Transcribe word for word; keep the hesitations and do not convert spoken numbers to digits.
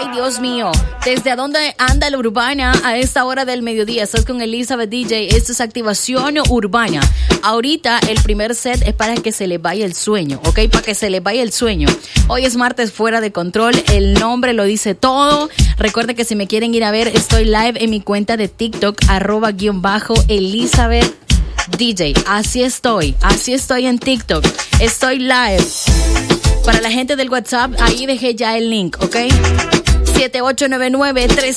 Ay, Dios mío. ¿Desde dónde anda la urbana a esta hora del mediodía? Estás con Elizabeth D J. Esto es Activación Urbana. Ahorita el primer set es para que se les vaya el sueño, ¿ok? Para que se les vaya el sueño. Hoy es martes fuera de control. El nombre lo dice todo. Recuerden que si me quieren ir a ver, estoy live en mi cuenta de TikTok, arroba guión bajo Elizabeth D J. Así estoy. Así estoy en TikTok. Estoy live. Para la gente del WhatsApp, ahí dejé ya el link, ¿ok? siete ocho nueve nueve tres